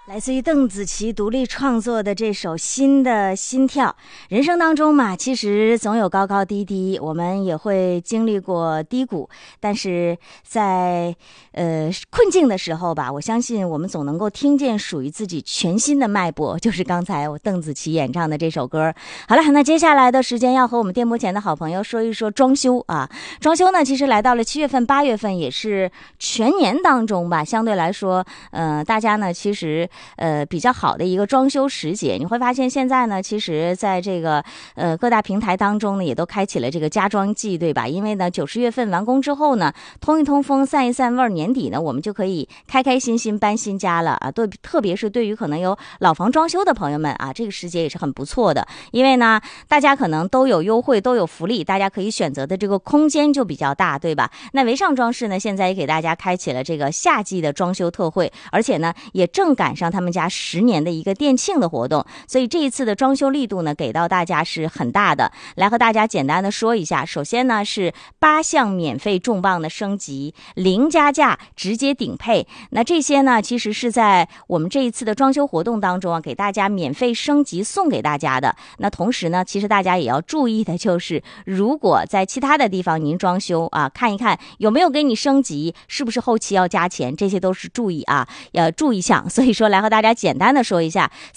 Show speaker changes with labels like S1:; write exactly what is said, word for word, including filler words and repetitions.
S1: 来自于邓紫棋独立创作的这首新的心跳。人生当中嘛，其实总有高高低低，我们也会经历过低谷，但是在呃困境的时候吧，我相信我们总能够听见属于自己全新的脉搏，就是刚才我邓紫棋演唱的这首歌。好了，那接下来的时间要和我们电波前的好朋友说一说装修啊。装修呢，其实来到了七月份八月份，也是全年当中吧，相对来说呃大家呢其实呃，比较好的一个装修时节。你会发现现在呢，其实在这个呃各大平台当中呢，也都开启了这个家装季，对吧？因为呢，九十月份完工之后呢，通一通风，散一散味儿，年底呢，我们就可以开开心心搬新家了啊！对，特别是对于可能有老房装修的朋友们啊，这个时节也是很不错的，因为呢，大家可能都有优惠，都有福利，大家可以选择的这个空间就比较大，对吧？那维尚装饰呢，现在也给大家开启了这个夏季的装修特惠，而且呢，也正赶上他们家十年的一个店庆的活动，所以这一次的装修力度呢，给到大家是很大的。来和大家简单的说一下，首先呢是八项免费重磅的升级，零加价直接顶配。那这些呢，其实是在我们这一次的装修活动当中啊，给大家免费升级送给大家的。那同时呢，其实大家也要注意的就是，如果在其他的地方您装修啊，看一看有没有给你升级，是不是后期要加钱，这些都是注意啊，要注意项。所以说来和大家简单的说一下，